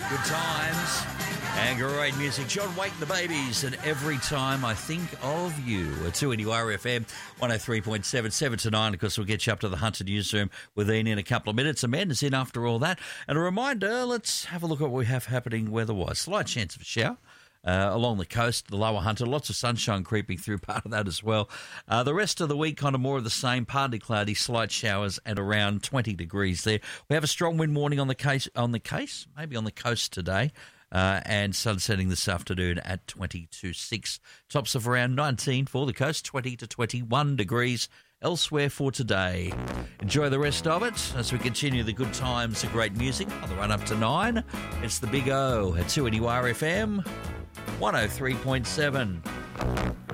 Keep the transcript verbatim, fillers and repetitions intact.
Good times and great music. John Waite and the Babies, and Every Time I Think of You. At two N U R F M, one oh three point seven, seven to nine. Of course, we'll get you up to the Hunter newsroom with Ian in a couple of minutes. Amanda's in after all that. And a reminder, let's have a look at what we have happening weather-wise. Slight chance of a shower. Uh, along the coast, the lower Hunter, lots of sunshine creeping through, part of that as well. Uh, the rest of the week, kind of more of the same, partly cloudy, slight showers at around twenty degrees there. We have a strong wind warning on the case, on the case, maybe on the coast today, uh, and sun setting this afternoon at twenty to six. Tops of around nineteen for the coast, twenty to twenty-one degrees elsewhere for today. Enjoy the rest of it as we continue the good times and great music on the run up to nine. It's the Big O at two N U R F M. one oh three point seven.